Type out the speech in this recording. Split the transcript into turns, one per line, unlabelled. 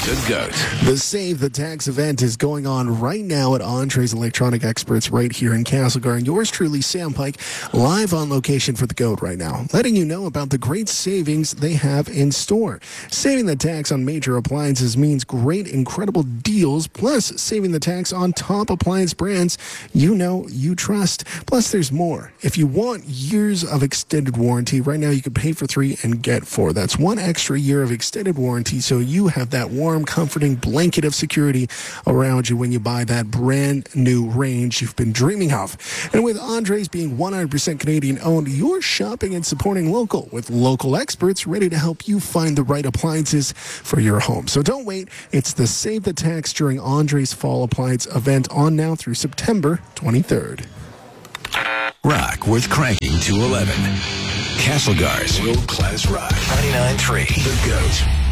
The GOAT.
The Save the Tax event is going on right now at Entree's Electronic Experts right here in Castlegar. And yours truly, Sam Pike, live on location for the GOAT right now, letting you know about the great savings they have in store. Saving the tax on major appliances means great, incredible deals, plus saving the tax on top appliance brands you know you trust. Plus, there's more. If you want years of extended warranty, right now you can pay for 3 and get 4. That's 1 extra year of extended warranty, so you have that warm, comforting blanket of security around you when you buy that brand new range you've been dreaming of. And with Andres being 100% Canadian owned, you're shopping and supporting local with local experts ready to help you find the right appliances for your home. So don't wait. It's the Save the Tax during Andres Fall Appliance event on now through September 23rd.
Rock with Cranking to 11. Castlegar's world-class rock. 99.3 The GOAT.